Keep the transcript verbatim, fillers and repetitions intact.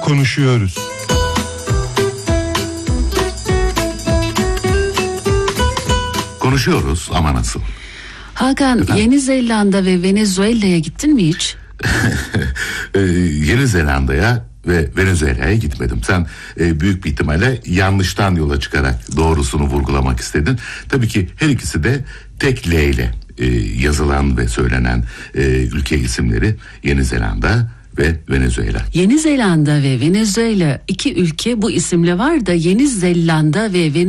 konuşuyoruz. Konuşuyoruz ama nasıl? Hakan, Efendim? Yeni Zelanda ve Venezuela'ya gittin mi hiç? Ee, Yeni Zelanda'ya ve Venezuela'ya gitmedim. Sen e, büyük bir ihtimalle yanlıştan yola çıkarak doğrusunu vurgulamak istedin. Tabii ki her ikisi de tek L ile e, yazılan ve söylenen e, ülke isimleri Yeni Zelanda ve Venezuela. Yeni Zelanda ve Venezuela iki ülke bu isimle var da Yeni Zelanda ve Venezuela